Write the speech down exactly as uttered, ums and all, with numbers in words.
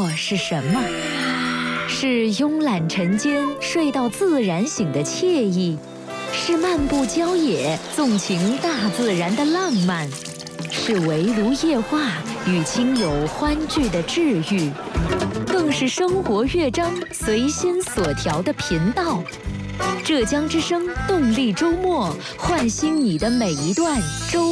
默是什么？是慵懒晨间睡到自然醒的惬意，是漫步郊野纵情大自然的浪漫，是围炉夜话与亲友欢聚的治愈，更是生活乐章随心所调的频道。浙江之声动力周末，唤醒你的每一段周